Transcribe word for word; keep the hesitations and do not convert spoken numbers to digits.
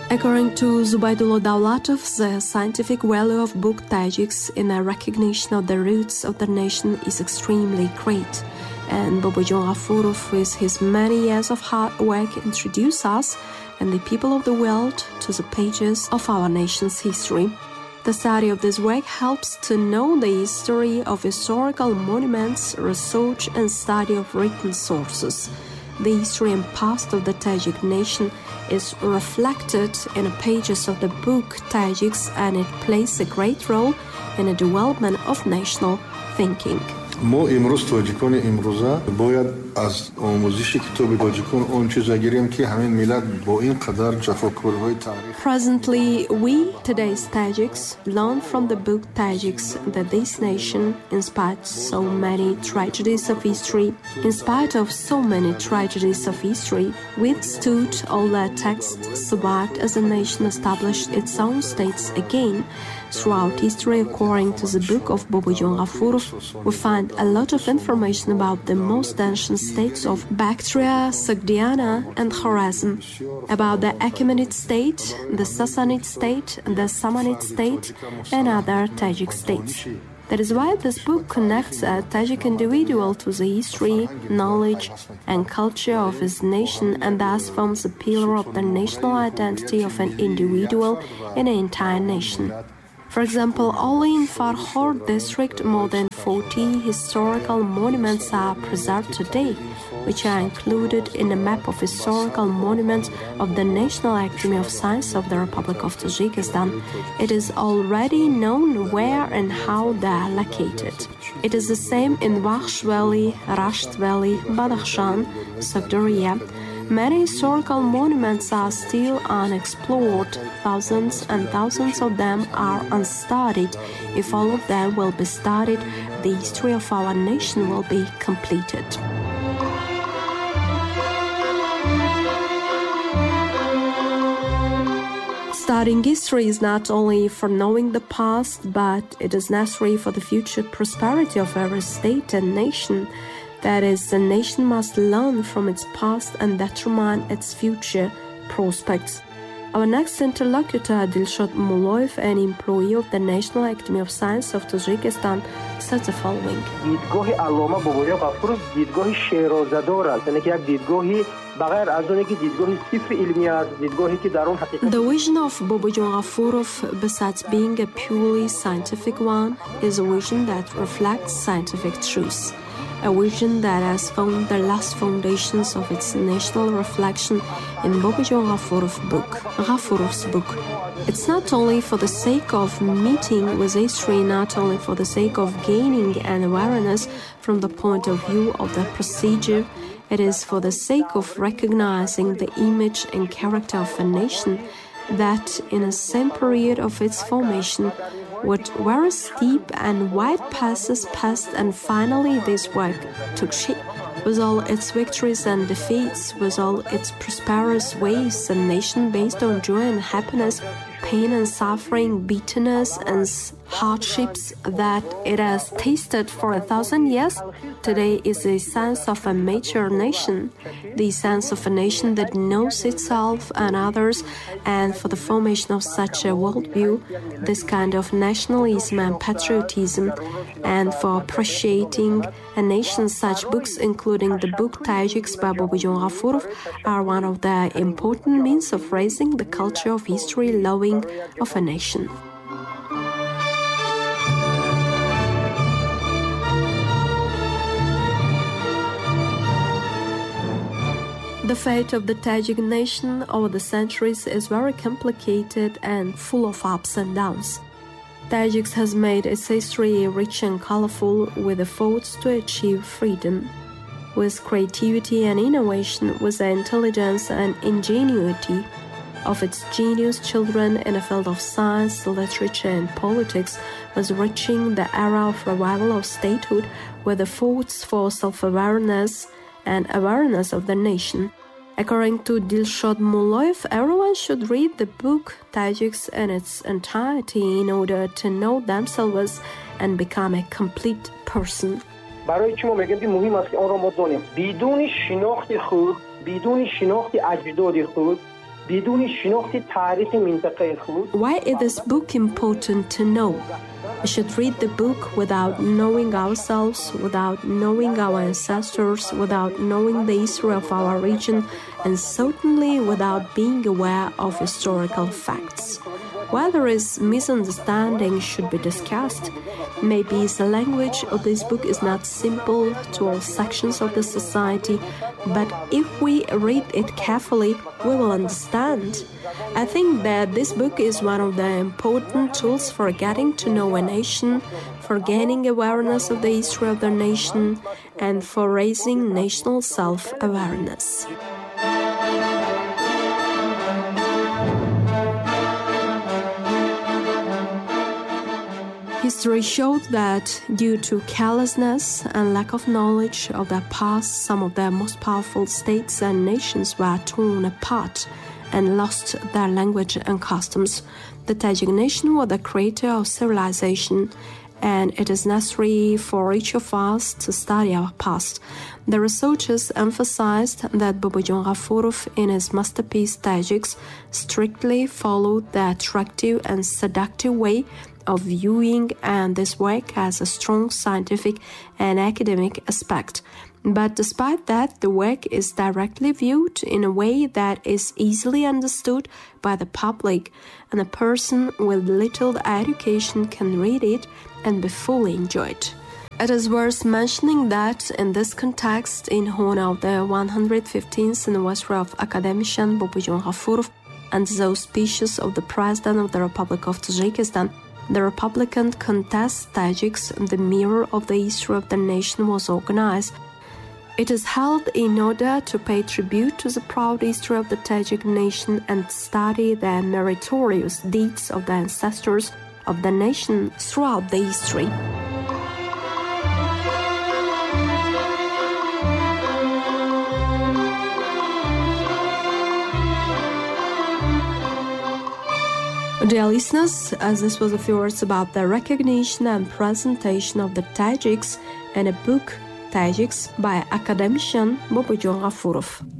According to Zubaydullah Dawlatov, the scientific value of book Tajiks in a recognition of the roots of the nation is extremely great. And Bobojon Ghafourov, with his many years of hard work, introduced us and the people of the world to the pages of our nation's history. The study of this work helps to know the history of historical monuments, research and study of written sources. The history and past of the Tajik nation is reflected in the pages of the book Tajiks, and it plays a great role in the development of national thinking. ما امروز تاجیکان امروزه باید از آموزش کتاب تاجیکان اون چیزا گیریم که همین ملت با این قدر جفاکاری‌های تاریخ. Presently, we, today's Tajiks, learn from the book Tajiks that this nation, in spite of so many tragedies of history, in spite of so many tragedies of history, withstood all their texts, survived as a nation, established its own states again. Throughout history, according to the book of Bobojon Ghafourov, we find a lot of information about the most ancient states of Bactria, Sogdiana, and Khwarezm, about the Achaemenid state, the Sassanid state, the Samanid state, and other Tajik states. That is why this book connects a Tajik individual to the history, knowledge, and culture of his nation, and thus forms a pillar of the national identity of an individual in an entire nation. For example, only in Farhor district more than forty historical monuments are preserved today, which are included in a map of historical monuments of the National Academy of Science of the Republic of Tajikistan. It is already known where and how they are located. It is the same in Vakhsh Valley, Rasht Valley, Badakhshan, Sogdiana. Many historical monuments are still unexplored. Thousands and thousands of them are unstudied. If all of them will be studied, the history of our nation will be completed. Studying history is not only for knowing the past, but it is necessary for the future prosperity of every state and nation. That is, the nation must learn from its past and determine its future prospects. Our next interlocutor, Dilshod Muloyev, an employee of the National Academy of Science of Tajikistan, said the following. دیدگاه علامه بابوجان غفورov دیدگاه شعرآزادار است، یعنی که یک دیدگاهی بغیر از اون که دیدگاهی صرف علمی است، دیدگاهی که در اون حقیقت. The vision of Bobojon Ghafourov, besides being a purely scientific one, is a vision that reflects scientific truth. A vision that has found the last foundations of its national reflection in Bobojon Ghafourov's book. Ghafourov's book. It's not only for the sake of meeting with history, not only for the sake of gaining an awareness from the point of view of the procedure, it is for the sake of recognizing the image and character of a nation that, in the same period of its formation, with very steep and wide passes passed, and finally this work took shape. With all its victories and defeats, with all its prosperous ways, a nation based on joy and happiness, pain and suffering, bitterness and hardships that it has tasted for a thousand years, today is the sense of a mature nation, the sense of a nation that knows itself and others, and for the formation of such a worldview, this kind of nationalism and patriotism, and for appreciating a nation, such books, including the book Tajiks by Bobojon Ghafourov, are one of the important means of raising the culture of history loving of a nation. The fate of the Tajik nation over the centuries is very complicated and full of ups and downs. Tajiks has made its history rich and colorful with efforts to achieve freedom, with creativity and innovation, with the intelligence and ingenuity of its genius children in the field of science, literature and politics, was reaching the era of revival of statehood with efforts for self-awareness and awareness of the nation. According to Dilshod Muloyev, everyone should read the book Tajiks in its entirety in order to know themselves and become a complete person. برای چی ما میگیم که مهم است که آن را ما دانیم. بدون شناخت خود، بدون شناخت اجداد خود، بدون شناخت تاریخ منطقه خود. Why is this book important to know? We should read the book without knowing ourselves, without knowing our ancestors, without knowing the history of our region, and certainly without being aware of historical facts. While there is misunderstanding should be discussed, maybe the language of this book is not simple to all sections of the society, but if we read it carefully, we will understand. I think that this book is one of the important tools for getting to know a nation, for gaining awareness of the history of the nation, and for raising national self-awareness. History showed that due to carelessness and lack of knowledge of their past, some of their most powerful states and nations were torn apart and lost their language and customs. The Tajik nation was the creator of civilization, and it is necessary for each of us to study our past. The researchers emphasized that Bobojon Ghaforov, in his masterpiece Tajiks, strictly followed the attractive and seductive way of viewing, and this work has a strong scientific and academic aspect. But despite that, the work is directly viewed in a way that is easily understood by the public, and a person with little education can read it and be fully enjoyed. It is worth mentioning that in this context, in honor of the one hundred fifteenth anniversary of academician Bobojon Ghaforov and the auspices of the President of the Republic of Tajikistan, the Republican Contest Tajiks, the Mirror of the History of the Nation, was organized. It is held in order to pay tribute to the proud history of the Tajik nation and study the meritorious deeds of the ancestors of the nation throughout the history. Dear listeners, as this was a few words about the recognition and presentation of the Tajiks and a book, Tajiks, by academician Bobojon Ghaforov.